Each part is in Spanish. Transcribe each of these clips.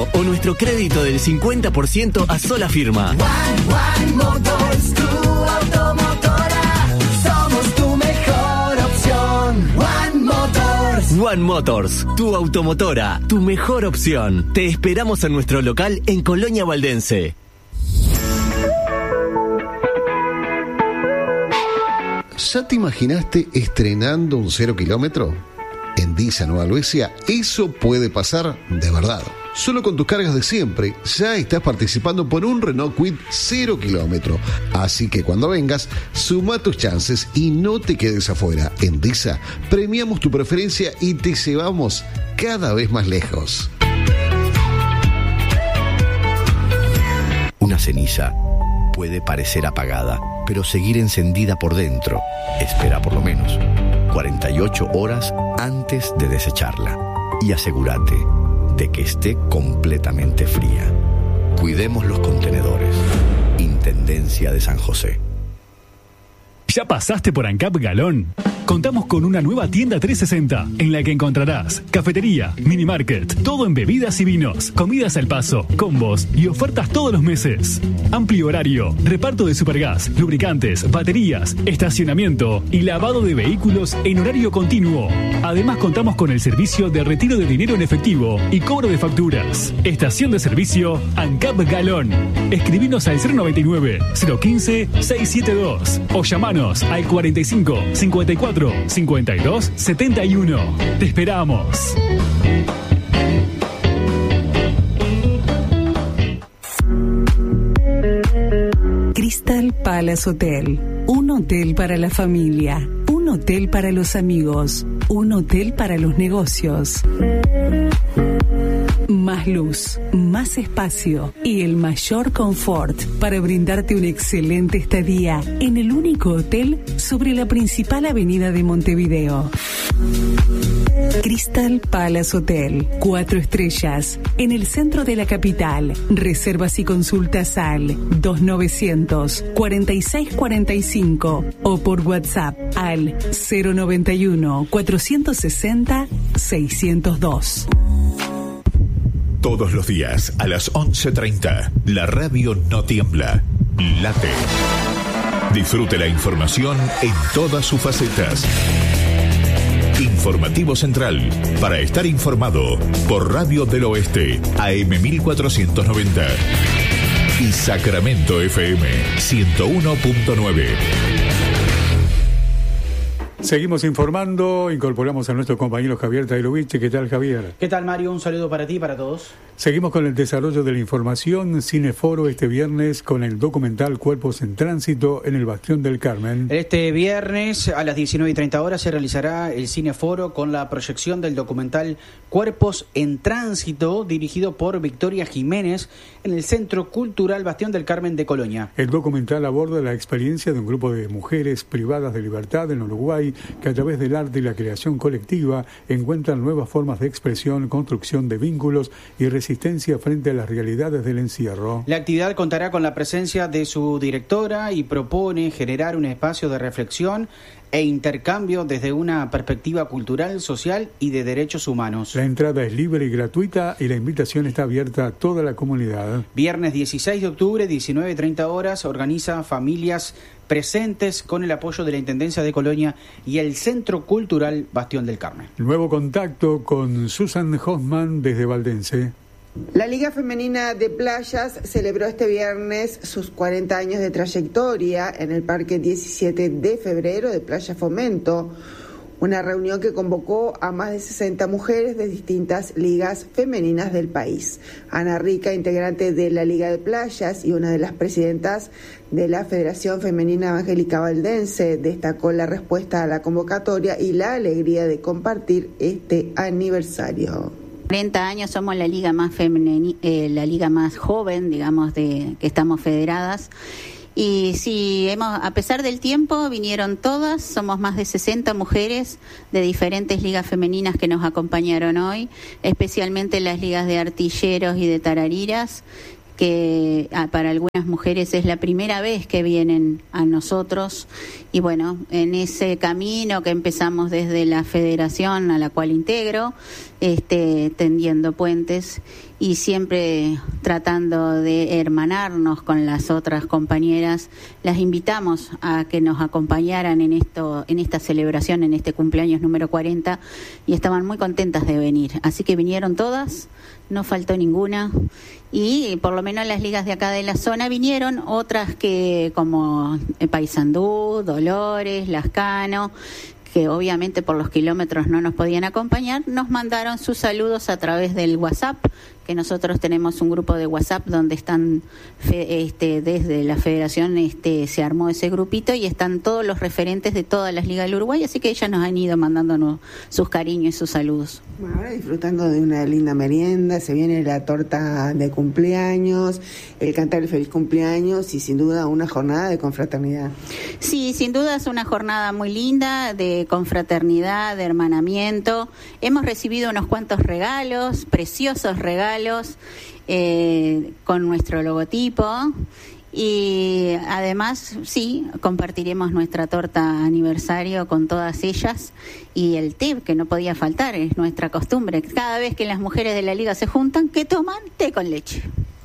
financiamiento o nuestro crédito del 50% a sola firma. One Motors, tu automotora. Somos tu mejor opción. One Motors. One Motors, tu automotora, tu mejor opción. Te esperamos en nuestro local en Colonia Valdense. ¿Ya te imaginaste estrenando un 0 kilómetro? En Disa Nueva Helvecia, eso puede pasar de verdad. Solo con tus cargas de siempre, ya estás participando por un Renault Kwid 0 kilómetro. Así que cuando vengas, suma tus chances y no te quedes afuera. En Disa, premiamos tu preferencia y te llevamos cada vez más lejos. Una ceniza puede parecer apagada, pero seguir encendida por dentro. Espera por lo menos 48 horas antes de desecharla y asegúrate de que esté completamente fría. Cuidemos los contenedores. Intendencia de San José. ¿Ya pasaste por ANCAP Galón? Contamos con una nueva tienda 360 en la que encontrarás cafetería, mini market, todo en bebidas y vinos, comidas al paso, combos y ofertas todos los meses. Amplio horario, reparto de supergas, lubricantes, baterías, estacionamiento y lavado de vehículos en horario continuo. Además contamos con el servicio de retiro de dinero en efectivo y cobro de facturas. Estación de servicio ANCAP Galón. Escribinos al 099 015 672 o llamanos al 45 54 52 71. Te esperamos. Crystal Palace Hotel. Un hotel para la familia. Un hotel para los amigos. Un hotel para los negocios. Más luz, más espacio y el mayor confort para brindarte una excelente estadía en el único hotel sobre la principal avenida de Montevideo. Crystal Palace Hotel, 4 estrellas, en el centro de la capital. Reservas y consultas al 2900-4645 o por WhatsApp al 091-460-602. Todos los días a las 11:30, la radio no tiembla, late. Disfrute la información en todas sus facetas. Informativo Central, para estar informado, por Radio del Oeste, AM 1490. Y Sacramento FM 101.9. Seguimos informando, incorporamos a nuestro compañero Javier Tailovich. ¿Qué tal, Javier? ¿Qué tal, Mario? Un saludo para ti y para todos. Seguimos con el desarrollo de la información. Cineforo este viernes con el documental Cuerpos en Tránsito en el Bastión del Carmen. Este viernes a las 19:30 se realizará el Cineforo con la proyección del documental Cuerpos en Tránsito, dirigido por Victoria Jiménez en el Centro Cultural Bastión del Carmen de Colonia. El documental aborda la experiencia de un grupo de mujeres privadas de libertad en Uruguay que a través del arte y la creación colectiva encuentran nuevas formas de expresión, construcción de vínculos y resistencia frente a las realidades del encierro. La actividad contará con la presencia de su directora y propone generar un espacio de reflexión e intercambio desde una perspectiva cultural, social y de derechos humanos. La entrada es libre y gratuita y la invitación está abierta a toda la comunidad. Viernes 16 de octubre, 19:30, organiza Familias Presentes con el apoyo de la Intendencia de Colonia y el Centro Cultural Bastión del Carmen. Nuevo contacto con Susan Hoffman desde Valdense. La Liga Femenina de Playas celebró este viernes sus 40 años de trayectoria en el Parque 17 de febrero de Playa Fomento, una reunión que convocó a más de 60 mujeres de distintas ligas femeninas del país. Ana Rica, integrante de la Liga de Playas y una de las presidentas de la Federación Femenina Evangélica Valdense, destacó la respuesta a la convocatoria y la alegría de compartir este aniversario. 40 años, somos la liga más la liga más joven, digamos, de que estamos federadas. Y sí, a pesar del tiempo, vinieron todas, somos más de 60 mujeres de diferentes ligas femeninas que nos acompañaron hoy, especialmente las ligas de artilleros y de tarariras, que para algunas mujeres es la primera vez que vienen a nosotros. Y bueno, en ese camino que empezamos desde la federación a la cual integro, tendiendo puentes y siempre tratando de hermanarnos con las otras compañeras. Las invitamos a que nos acompañaran en esta celebración, en este cumpleaños número 40, y estaban muy contentas de venir. Así que vinieron todas, no faltó ninguna, y por lo menos las ligas de acá de la zona vinieron, otras que como Paysandú, Dolores, Lascano, que obviamente por los kilómetros no nos podían acompañar, nos mandaron sus saludos a través del WhatsApp, que nosotros tenemos un grupo de WhatsApp donde están desde la federación se armó ese grupito y están todos los referentes de todas las ligas del Uruguay, así que ellas nos han ido mandándonos sus cariños y sus saludos. Bueno, ahora disfrutando de una linda merienda, se viene la torta de cumpleaños, el cantar el feliz cumpleaños y sin duda una jornada de confraternidad. Sí, sin duda es una jornada muy linda de confraternidad, de hermanamiento. Hemos recibido unos cuantos regalos, preciosos regalos, con nuestro logotipo, y además sí, compartiremos nuestra torta aniversario con todas ellas, y el té que no podía faltar, es nuestra costumbre, cada vez que las mujeres de la liga se juntan, que toman té con leche.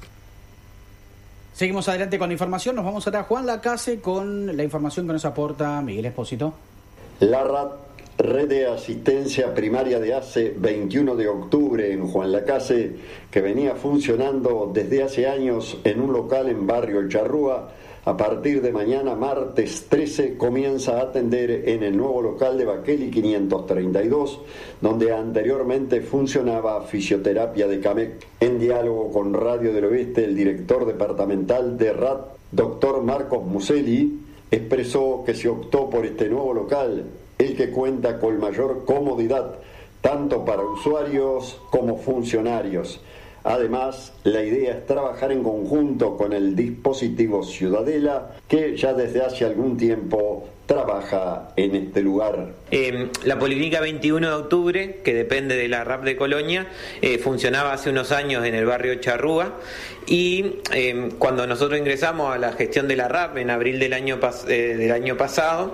Seguimos adelante con la información, nos vamos ahora a Juan Lacase con la información que nos aporta Miguel Espósito. La Red de Asistencia Primaria de ACE 21 de octubre en Juan Lacase, que venía funcionando desde hace años en un local en Barrio El Charrúa, a partir de mañana martes 13 comienza a atender en el nuevo local de Baqueli 532, donde anteriormente funcionaba Fisioterapia de Camec. En diálogo con Radio del Oeste, el director departamental de RAT, doctor Marcos Muselli, expresó que se optó por este nuevo local, el que cuenta con mayor comodidad tanto para usuarios como funcionarios. Además, la idea es trabajar en conjunto con el dispositivo Ciudadela, que ya desde hace algún tiempo trabaja en este lugar. La Policlínica 21 de octubre, que depende de la RAP de Colonia, funcionaba hace unos años en el barrio Charrúa, y cuando nosotros ingresamos a la gestión de la RAP en abril del año pasado,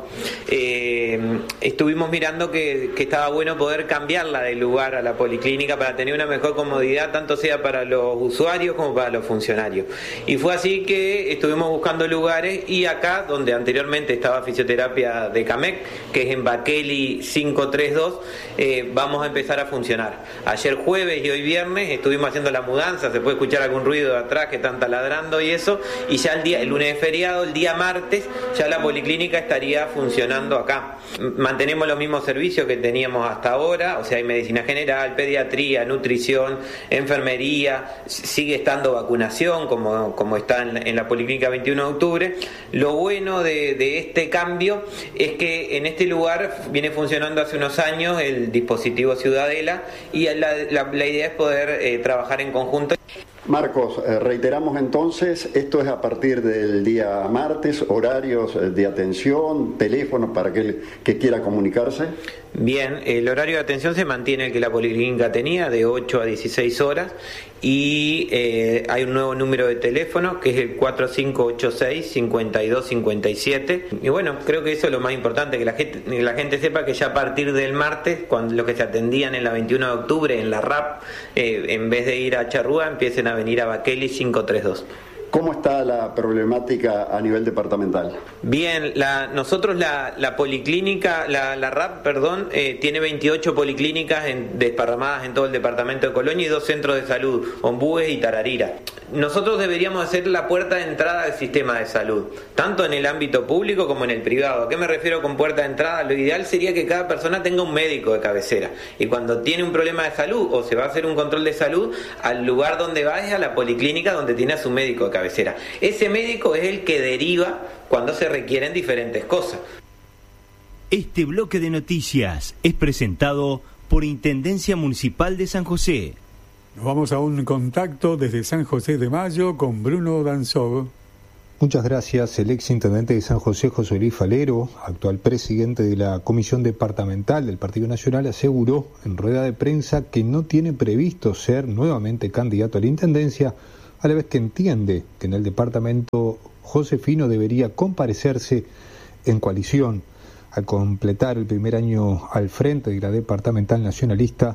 estuvimos mirando que estaba bueno poder cambiarla de lugar a la Policlínica para tener una mejor comodidad, tanto sea para los usuarios como para los funcionarios. Y fue así que estuvimos buscando lugares, y acá, donde anteriormente estaba Fisioterapia de Camec, que es en Baqueli 532, vamos a empezar a funcionar. Ayer jueves y hoy viernes estuvimos haciendo la mudanza, se puede escuchar algún ruido de atrás que están taladrando y eso, y ya el lunes es feriado, el día martes ya la Policlínica estaría funcionando acá. Mantenemos los mismos servicios que teníamos hasta ahora, o sea, hay medicina general, pediatría, nutrición, enfermería, sigue estando vacunación como está en la Policlínica 21 de octubre. Lo bueno de este cambio es que en este lugar viene funcionando hace unos años el dispositivo Ciudadela, y la idea es poder trabajar en conjunto. Marcos, reiteramos entonces, esto es a partir del día martes, horarios de atención, teléfonos para aquel que quiera comunicarse. Bien, el horario de atención se mantiene el que la Policlínica tenía, de 8 a 16 horas, y hay un nuevo número de teléfono que es el 4586-5257, y bueno, creo que eso es lo más importante, que la gente sepa que ya a partir del martes, cuando los que se atendían en la 21 de octubre en la RAP, en vez de ir a Charrúa, empiecen a venir a Baqueli 532. ¿Cómo está la problemática a nivel departamental? Bien, nosotros la Policlínica, la RAP, perdón, tiene 28 policlínicas desparramadas en todo el departamento de Colonia y 2 centros de salud, Ombúes y Tararira. Nosotros deberíamos hacer la puerta de entrada del sistema de salud, tanto en el ámbito público como en el privado. ¿A qué me refiero con puerta de entrada? Lo ideal sería que cada persona tenga un médico de cabecera, y cuando tiene un problema de salud o se va a hacer un control de salud, al lugar donde va es a la policlínica donde tiene a su médico de cabecera. Ese médico es el que deriva cuando se requieren diferentes cosas. Este bloque de noticias es presentado por Intendencia Municipal de San José. Nos vamos a un contacto desde San José de Mayo con Bruno Danzog. Muchas gracias. El ex intendente de San José, José Luis Falero, actual presidente de la Comisión Departamental del Partido Nacional, aseguró en rueda de prensa que no tiene previsto ser nuevamente candidato a la intendencia, a la vez que entiende que en el departamento josefino debería comparecerse en coalición. Al completar el primer año al frente de la departamental nacionalista,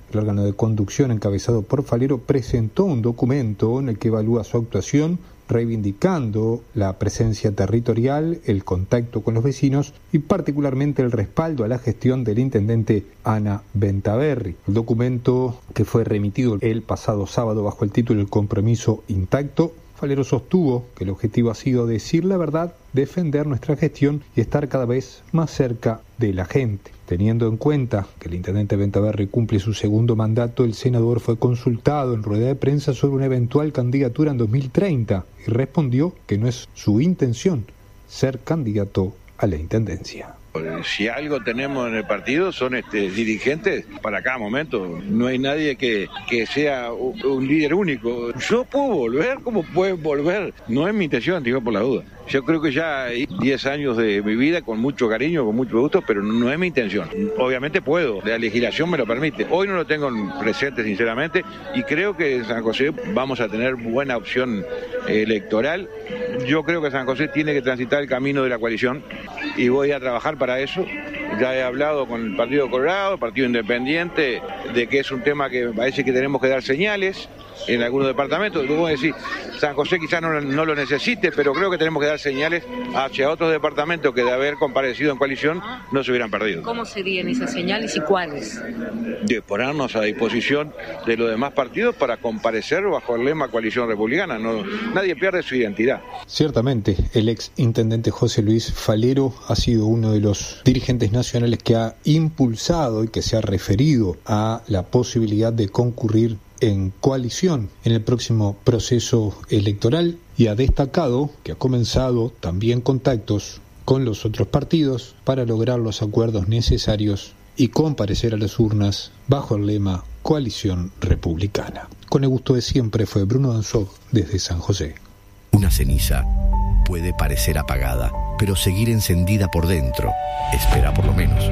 el órgano de conducción encabezado por Falero presentó un documento en el que evalúa su actuación, reivindicando la presencia territorial, el contacto con los vecinos y particularmente el respaldo a la gestión del intendente Ana Bentaberri. El documento, que fue remitido el pasado sábado bajo el título El compromiso intacto, Falero sostuvo que el objetivo ha sido decir la verdad, defender nuestra gestión y estar cada vez más cerca de la gente. Teniendo en cuenta que el intendente Bentaberri cumple su segundo mandato, el senador fue consultado en rueda de prensa sobre una eventual candidatura en 2030 y respondió que no es su intención ser candidato a la intendencia. Si algo tenemos en el partido son dirigentes para cada momento. No hay nadie que sea un líder único. Yo puedo volver como pueden volver. No es mi intención, digo por la duda. Yo creo que ya hay 10 años de mi vida con mucho cariño, con mucho gusto, pero no es mi intención. Obviamente puedo, la legislación me lo permite. Hoy no lo tengo presente sinceramente y creo que en San José vamos a tener buena opción electoral. Yo creo que San José tiene que transitar el camino de la coalición y voy a trabajar para eso. Ya he hablado con el Partido Colorado, el Partido Independiente, de que es un tema que parece que tenemos que dar señales en algunos departamentos. Tú puedes decir, San José quizás no lo necesite, pero creo que tenemos que dar señales hacia otros departamentos que de haber comparecido en coalición no se hubieran perdido. ¿Cómo serían esas señales y cuáles? De ponernos a disposición de los demás partidos para comparecer bajo el lema coalición republicana. Nadie pierde su identidad. Ciertamente, el ex intendente José Luis Falero ha sido uno de los dirigentes nacionales que ha impulsado y que se ha referido a la posibilidad de concurrir en coalición en el próximo proceso electoral y ha destacado que ha comenzado también contactos con los otros partidos para lograr los acuerdos necesarios y comparecer a las urnas bajo el lema Coalición Republicana. Con el gusto de siempre fue Bruno Danzog desde San José. Una ceniza puede parecer apagada, pero seguir encendida por dentro. Espera por lo menos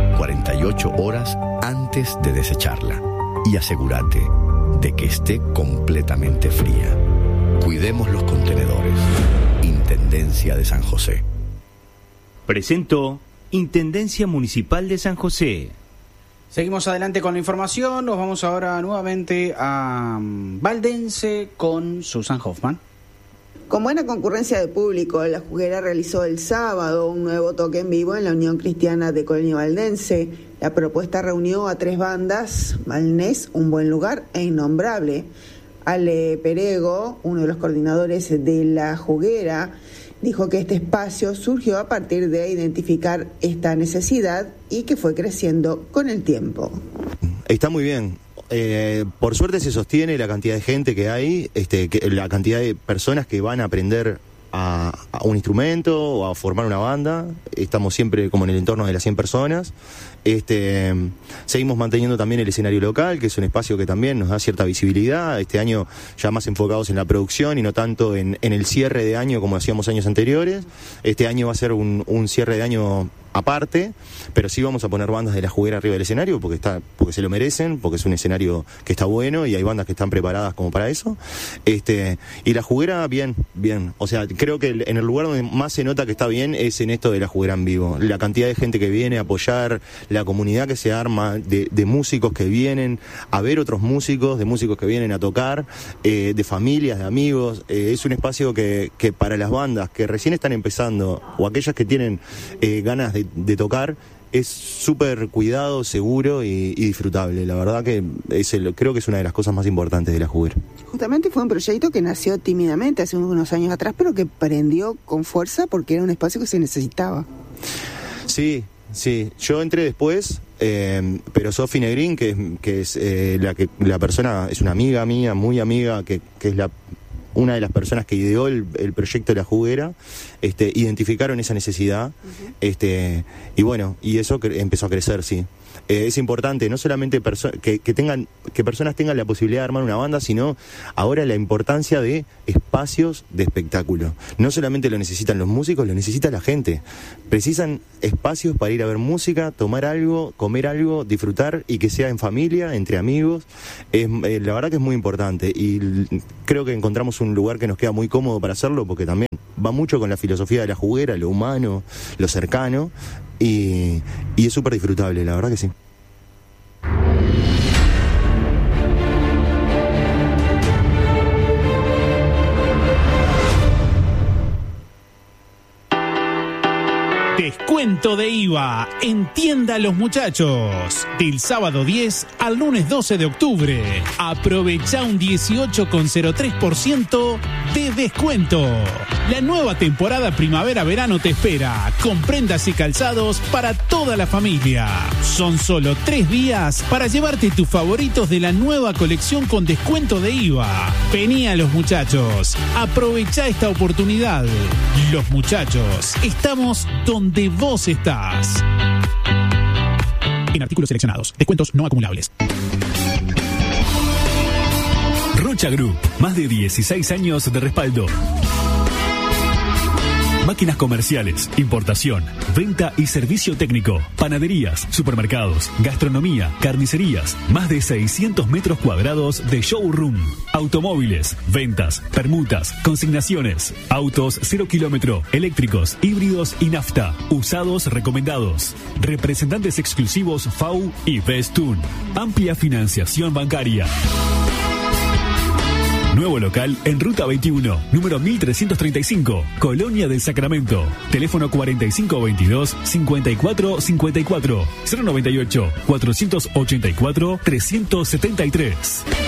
48 horas antes de desecharla y asegúrate de que esté completamente fría. Cuidemos los contenedores. Intendencia de San José. Presentó Intendencia Municipal de San José. Seguimos adelante con la información. Nos vamos ahora nuevamente a Valdense con Susan Hoffman. Con buena concurrencia de público, la Juguera realizó el sábado un nuevo toque en vivo en la Unión Cristiana de Colonia Valdense. La propuesta reunió a 3 bandas: Malnés, Un Buen Lugar e Innombrable. Ale Perego, uno de los coordinadores de la Juguera, dijo que este espacio surgió a partir de identificar esta necesidad y que fue creciendo con el tiempo. Está muy bien. Por suerte se sostiene la cantidad de gente que hay, la cantidad de personas que van a aprender a un instrumento o a formar una banda. Estamos siempre como en el entorno de las 100 personas. Seguimos manteniendo también el escenario local, que es un espacio que también nos da cierta visibilidad. Este año ya más enfocados en la producción y no tanto en el cierre de año como hacíamos años anteriores. Este año va a ser un cierre de año aparte, pero sí vamos a poner bandas de la Juguera arriba del escenario porque se lo merecen, porque es un escenario que está bueno y hay bandas que están preparadas como para eso. Y la Juguera bien, o sea, creo que en el lugar donde más se nota que está bien es en esto de la Juguera en vivo. La cantidad de gente que viene a apoyar, la comunidad que se arma, de músicos que vienen a ver otros músicos, de músicos que vienen a tocar, de familias, de amigos. Es un espacio que para las bandas que recién están empezando o aquellas que tienen ganas de tocar, es súper cuidado, seguro y disfrutable. La verdad que creo que es una de las cosas más importantes de la Juguera. Justamente fue un proyecto que nació tímidamente hace unos años atrás, pero que prendió con fuerza porque era un espacio que se necesitaba. Sí, yo entré después, pero Sofi Negrín, que es la persona, es una amiga mía, muy amiga, que es una de las personas que ideó el proyecto de la Juguera, identificaron esa necesidad, y bueno, y eso empezó a crecer, sí. Es importante no solamente que personas tengan la posibilidad de armar una banda, sino ahora la importancia de espacios de espectáculo. No solamente lo necesitan los músicos, lo necesita la gente. Precisan espacios para ir a ver música, tomar algo, comer algo, disfrutar y que sea en familia, entre amigos. La verdad que es muy importante y creo que encontramos un lugar que nos queda muy cómodo para hacerlo porque también va mucho con la filosofía de la Juguera, lo humano, lo cercano. Y es súper disfrutable, la verdad que sí. Descuento de IVA en Tienda Los Muchachos. Del sábado 10 al lunes 12 de octubre. Aprovecha un 18,03% de descuento. La nueva temporada primavera-verano te espera, con prendas y calzados para toda la familia. Son solo 3 días para llevarte tus favoritos de la nueva colección con descuento de IVA. Vení a Los Muchachos. Aprovecha esta oportunidad. Los Muchachos. Estamos donde vos estás. En artículos seleccionados. Descuentos no acumulables. Rocha Group. Más de 16 años de respaldo. Máquinas comerciales, importación, venta y servicio técnico, panaderías, supermercados, gastronomía, carnicerías, más de 600 metros cuadrados de showroom, automóviles, ventas, permutas, consignaciones, autos 0 kilómetro, eléctricos, híbridos y nafta, usados recomendados, representantes exclusivos FAU y Bestun, amplia financiación bancaria. Nuevo local en Ruta 21, número 1335, Colonia del Sacramento. Teléfono 4522-5454, 098-484-373.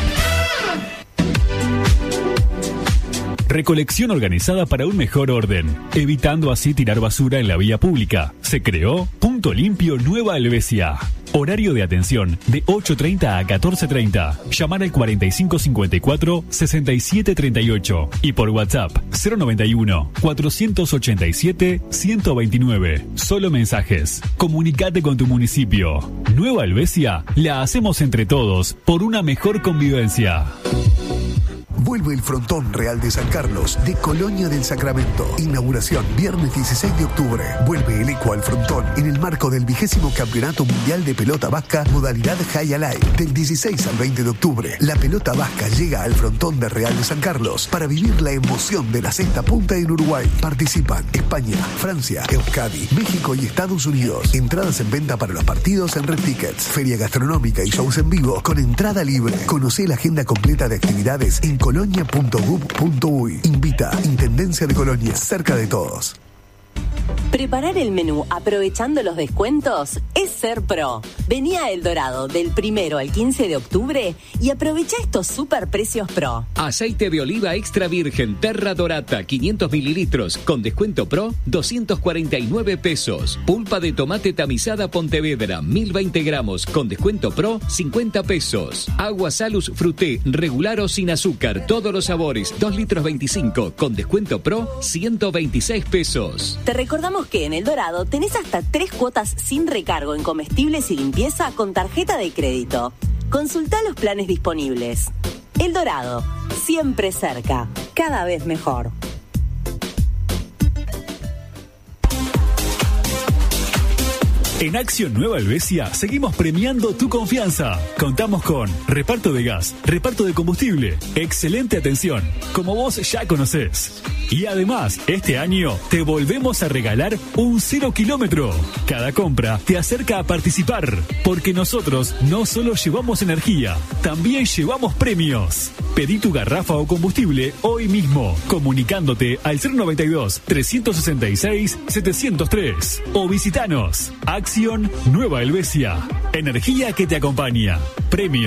Recolección organizada para un mejor orden, evitando así tirar basura en la vía pública. Se creó Punto Limpio Nueva Helvecia. Horario de atención de 8:30 a 14:30. Llamar al 4554-6738 y por WhatsApp 091-487-129. Solo mensajes. Comunicate con tu municipio. Nueva Helvecia la hacemos entre todos por una mejor convivencia. Vuelve el Frontón Real de San Carlos de Colonia del Sacramento. Inauguración viernes 16 de octubre. Vuelve el eco al Frontón en el marco del 20º Campeonato Mundial de Pelota Vasca modalidad High Alive. Del 16 al 20 de octubre, la pelota vasca llega al Frontón de Real de San Carlos para vivir la emoción de la sexta punta en Uruguay. Participan España, Francia, Euskadi, México y Estados Unidos. Entradas en venta para los partidos en Red Tickets. Feria gastronómica y shows en vivo con entrada libre. Conocé la agenda completa de actividades en colonia.gov.uy. Invita Intendencia de Colonia, cerca de todos. Preparar el menú aprovechando los descuentos es ser pro. Vení a El Dorado del 1 al 15 de octubre y aprovecha estos super precios pro. Aceite de oliva extra virgen Terra Dorata 500 mililitros con descuento pro 249 pesos. Pulpa de tomate tamizada Pontevedra 1020 gramos con descuento pro 50 pesos. Agua Salus Fruté regular o sin azúcar todos los sabores 2 litros 25 con descuento pro 126 pesos. Te recordamos que en El Dorado tenés hasta 3 cuotas sin recargo en comestibles y limpieza con tarjeta de crédito. Consultá los planes disponibles. El Dorado, siempre cerca, cada vez mejor. En Acción Nueva Helvecia seguimos premiando tu confianza. Contamos con reparto de gas, reparto de combustible, excelente atención, como vos ya conocés. Y además, este año te volvemos a regalar un 0 kilómetro. Cada compra te acerca a participar, porque nosotros no solo llevamos energía, también llevamos premios. Pedí tu garrafa o combustible hoy mismo, comunicándote al 092-366-703 o visitanos. Acción Nueva Helvecia. Energía que te acompaña. Premio